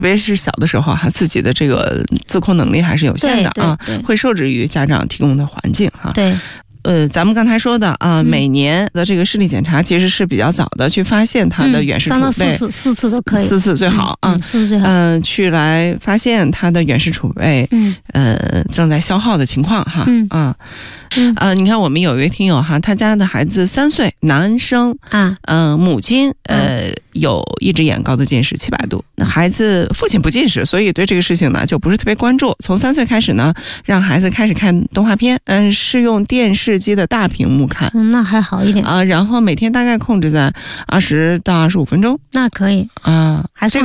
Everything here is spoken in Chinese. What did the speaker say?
特别是小的时候哈，自己的这个自控能力还是有限的啊，会受制于家长提供的环境哈。 对。 咱们刚才说的啊，每年的这个视力检查其实是比较早的，去发现它的远视储备 ，4次都可以，4 次最好啊 ，4次最好。 去来发现它的远视储备，正在消耗的情况哈，你看我们有一位听友哈，他家的孩子3岁，男生啊，母亲有一只眼高度近视700度，那孩子父亲不近视，所以对这个事情呢就不是特别关注。从3岁开始呢，让孩子开始看动画片，是用电视机的大屏幕看， 那还好一点啊，然后每天大概控制在20到25分钟， 那可以啊， 还是